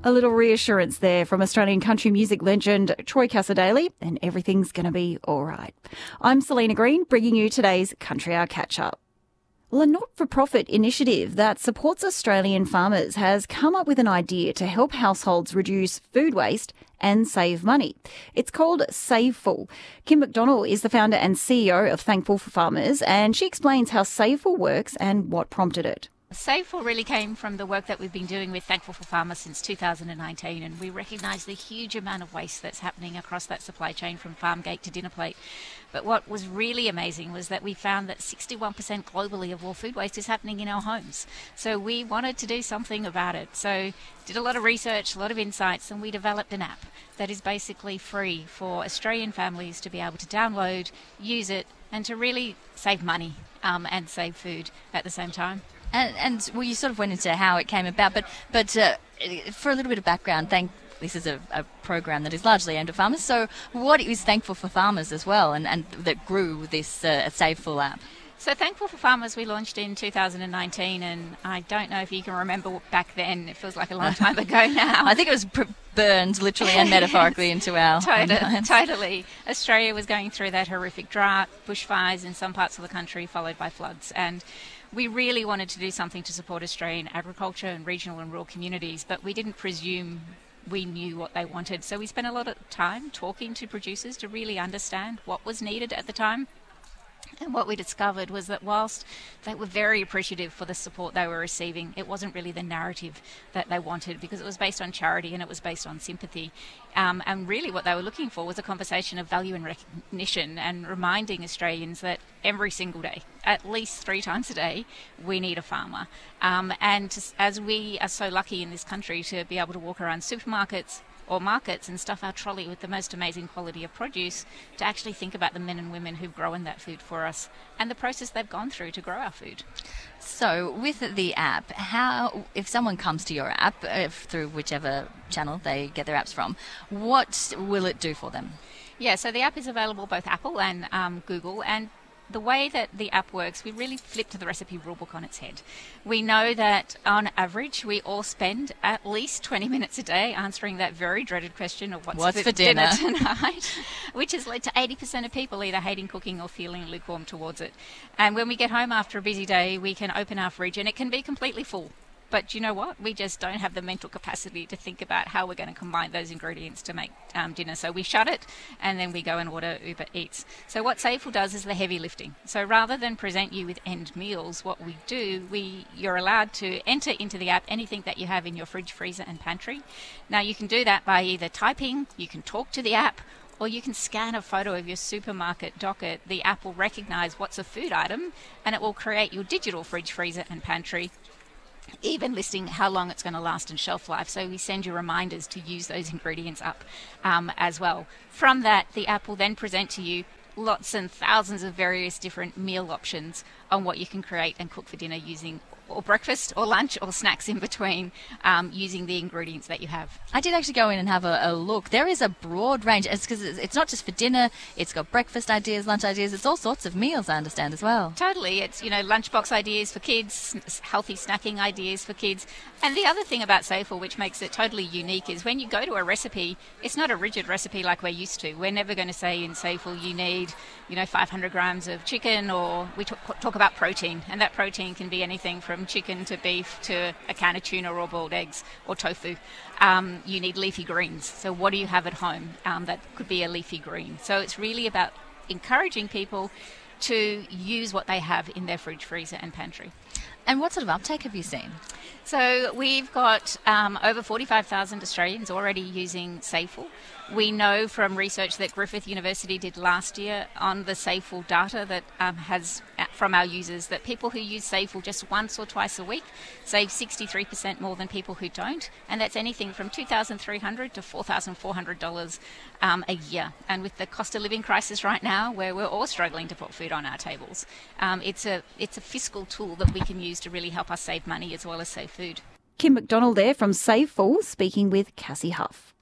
A little reassurance there from Australian country music legend Troy Cassar-Daley, and everything's going to be all right. I'm Selena Green, bringing you today's Country Hour Catch-Up. Well, a not-for-profit initiative that supports Australian farmers has come up with an idea to help households reduce food waste and save money. It's called Saveful. Kim McDonnell is the founder and CEO of Thankful for Farmers, and she explains how Saveful works and what prompted it. Saveful really came from the work that we've been doing with Thankful for Farmers since 2019, and we recognise the huge amount of waste that's happening across that supply chain from farm gate to dinner plate. But what was really amazing was that we found that 61% globally of all food waste is happening in our homes. So we wanted to do something about it. So did a lot of research, a lot of insights, and we developed an app that is basically free for Australian families to be able to download, use it, and to really save money and save food at the same time. And well, you sort of went into how it came about, but for a little bit of background, this is a program that is largely aimed at farmers. So what is Thankful for Farmers as well, and that grew this Saveful app? So Thankful for Farmers we launched in 2019, and I don't know if you can remember back then. It feels like a long time ago now. I think it was burned literally and metaphorically into our Totally. Australia was going through that horrific drought, bushfires in some parts of the country, followed by floods, and we really wanted to do something to support Australian agriculture and regional and rural communities, but we didn't presume we knew what they wanted. So we spent a lot of time talking to producers to really understand what was needed at the time. And what we discovered was that whilst they were very appreciative for the support they were receiving, it wasn't really the narrative that they wanted, because it was based on charity and it was based on sympathy. And really what they were looking for was a conversation of value and recognition, and reminding Australians that every single day, at least 3 times a day, we need a farmer. As we are so lucky in this country to be able to walk around supermarkets or markets and stuff our trolley with the most amazing quality of produce, to actually think about the men and women who've grown that food for us and the process they've gone through to grow our food. So with the app, if someone comes to your app through whichever channel they get their apps from, what will it do for them? Yeah, so the app is available both Apple and Google, and the way that the app works, we really flipped the recipe rulebook on its head. We know that on average we all spend at least 20 minutes a day answering that very dreaded question of what's for dinner tonight, which has led to 80% of people either hating cooking or feeling lukewarm towards it. And when we get home after a busy day, we can open our fridge and it can be completely full. But you know what? We just don't have the mental capacity to think about how we're going to combine those ingredients to make dinner. So we shut it and then we go and order Uber Eats. So what Saveful does is the heavy lifting. So rather than present you with end meals, what we do, you're allowed to enter into the app anything that you have in your fridge, freezer and pantry. Now you can do that by either typing, you can talk to the app, or you can scan a photo of your supermarket docket. The app will recognise what's a food item and it will create your digital fridge, freezer and pantry, even listing how long it's going to last and shelf life. So we send you reminders to use those ingredients up as well. From that, the app will then present to you lots and thousands of various different meal options on what you can create and cook for dinner using, or breakfast or lunch or snacks in between, using the ingredients that you have. I did actually go in and have a look. There is a broad range, because it's not just for dinner, it's got breakfast ideas, lunch ideas, it's all sorts of meals, I understand, as well. Totally. It's, lunchbox ideas for kids, healthy snacking ideas for kids. And the other thing about Saveful, which makes it totally unique, is when you go to a recipe, it's not a rigid recipe like we're used to. We're never going to say in Saveful you need, 500 grams of chicken, or we talk about protein, and that protein can be anything from chicken to beef to a can of tuna or boiled eggs or tofu. You need leafy greens. So what do you have at home that could be a leafy green? So it's really about encouraging people to use what they have in their fridge, freezer and pantry. And what sort of uptake have you seen? So we've got over 45,000 Australians already using Saveful. We know from research that Griffith University did last year on the Saveful data that has from our users, that people who use Saveful just once or twice a week save 63% more than people who don't, and that's anything from $2,300 to $4,400 a year. And with the cost of living crisis right now, where we're all struggling to put food on our tables, it's a fiscal tool that we can use to really help us save money as well as save food. Kim McDonnell there from Saveful, speaking with Cassie Huff.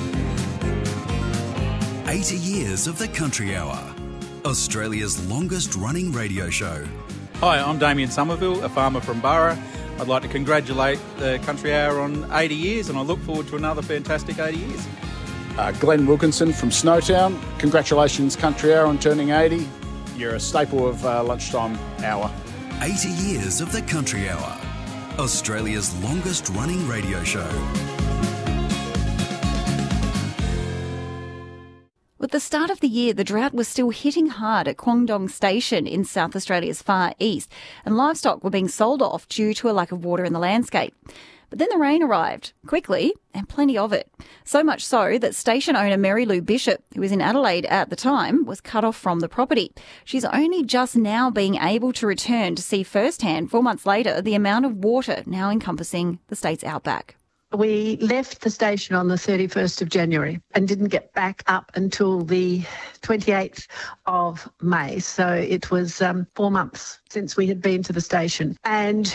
80 years of the Country Hour, Australia's longest running radio show. Hi, I'm Damien Somerville, a farmer from Burra. I'd like to congratulate the Country Hour on 80 years, and I look forward to another fantastic 80 years. Glenn Wilkinson from Snowtown. Congratulations, Country Hour, on turning 80. You're a staple of lunchtime hour. 80 years of the Country Hour, Australia's longest running radio show. With the start of the year, the drought was still hitting hard at Kwangdong Station in South Australia's far east, and livestock were being sold off due to a lack of water in the landscape. But then the rain arrived, quickly, and plenty of it. So much so that station owner Mary Lou Bishop, who was in Adelaide at the time, was cut off from the property. She's only just now being able to return to see firsthand, 4 months later, the amount of water now encompassing the state's outback. We left the station on the 31st of January and didn't get back up until the 28th of May. So it was 4 months since we had been to the station. And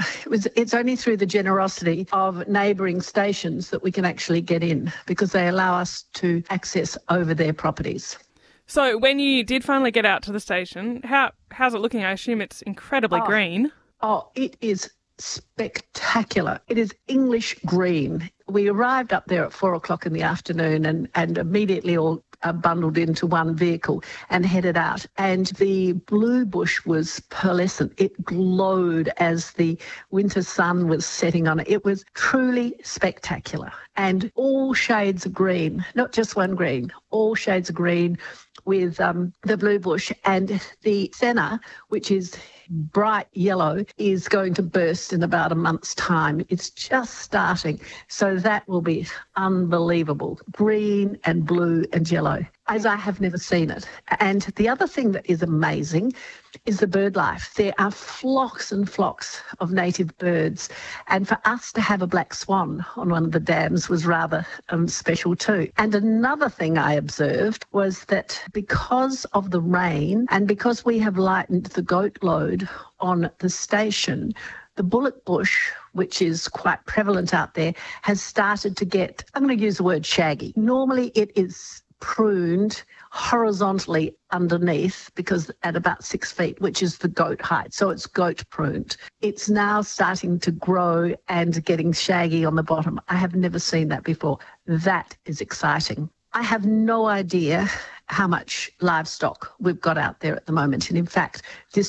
it's only through the generosity of neighbouring stations that we can actually get in, because they allow us to access over their properties. So when you did finally get out to the station, how's it looking? I assume it's incredibly green. Oh, it is spectacular. It is English green. We arrived up there at 4 o'clock in the afternoon and immediately all bundled into one vehicle and headed out. And the blue bush was pearlescent. It glowed as the winter sun was setting on it. It was truly spectacular. And all shades of green, not just one green, all shades of green with the blue bush. And the senna, which is bright yellow, is going to burst in about a month's time. It's just starting. So that will be unbelievable. Green and blue and yellow, as I have never seen it. And the other thing that is amazing is the bird life. There are flocks and flocks of native birds. And for us to have a black swan on one of the dams was rather special too. And another thing I observed was that because of the rain and because we have lightened the goat load on the station, the bullock bush, which is quite prevalent out there, has started to get, I'm going to use the word shaggy. Normally it is pruned horizontally underneath, because at about 6 feet, which is the goat height. So it's goat pruned. It's now starting to grow and getting shaggy on the bottom. I have never seen that before. That is exciting. I have no idea how much livestock we've got out there at the moment. And in fact,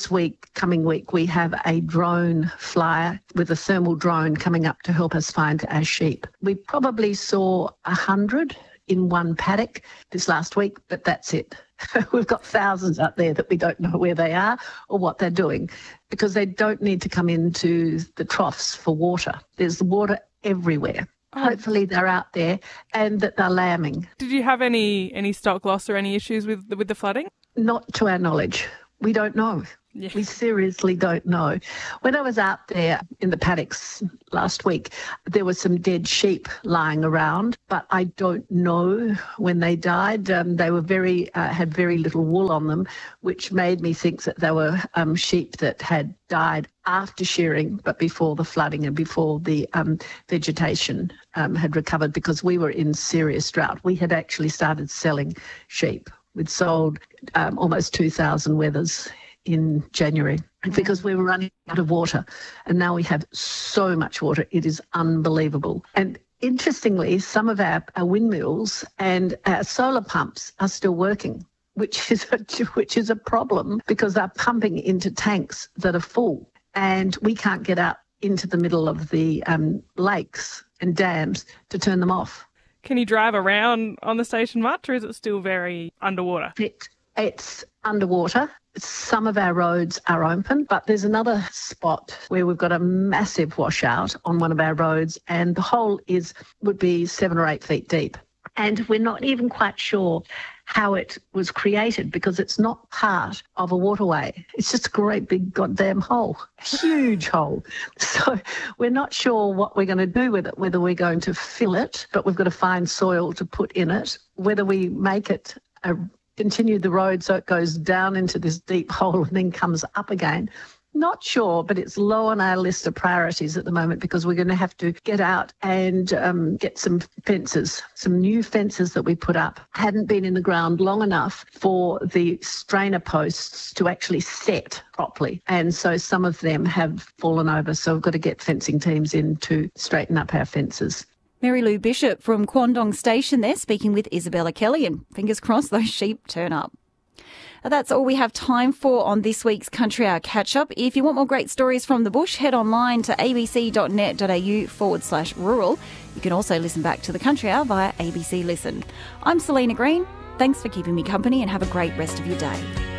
coming week, we have a drone flyer with a thermal drone coming up to help us find our sheep. We probably saw 100 in one paddock this last week, but that's it. We've got thousands out there that we don't know where they are or what they're doing, because they don't need to come into the troughs for water. There's water everywhere. Hopefully they're out there and that they're lambing. Did you have any stock loss or any issues with the flooding? Not to our knowledge. We don't know. Yeah. We seriously don't know. When I was out there in the paddocks last week, there were some dead sheep lying around, but I don't know when they died. They were had very little wool on them, which made me think that they were sheep that had died after shearing, but before the flooding and before the vegetation had recovered, because we were in serious drought. We had actually started selling sheep. We'd sold almost 2,000 wethers in January because we were running out of water, and now we have so much water. It is unbelievable. And interestingly, some of our windmills and our solar pumps are still working, which is a problem, because they're pumping into tanks that are full, and we can't get out into the middle of the lakes and dams to turn them off. Can you drive around on the station much, or is it still very underwater? It's underwater. Some of our roads are open, but there's another spot where we've got a massive washout on one of our roads, and the hole would be 7 or 8 feet deep. And we're not even quite sure how it was created, because it's not part of a waterway. It's just a great big goddamn hole, huge hole. So we're not sure what we're going to do with it, whether we're going to fill it, but we've got to find soil to put in it, whether we make it continue the road so it goes down into this deep hole and then comes up again. Not sure, but it's low on our list of priorities at the moment because we're going to have to get out and get some fences, some new fences that we put up. Hadn't been in the ground long enough for the strainer posts to actually set properly. And so some of them have fallen over. So we've got to get fencing teams in to straighten up our fences. Mary Lou Bishop from Kwandong Station there, speaking with Isabella Kelly, and fingers crossed those sheep turn up. That's all we have time for on this week's Country Hour Catch-Up. If you want more great stories from the bush, head online to abc.net.au/rural. You can also listen back to the Country Hour via ABC Listen. I'm Selena Green. Thanks for keeping me company and have a great rest of your day.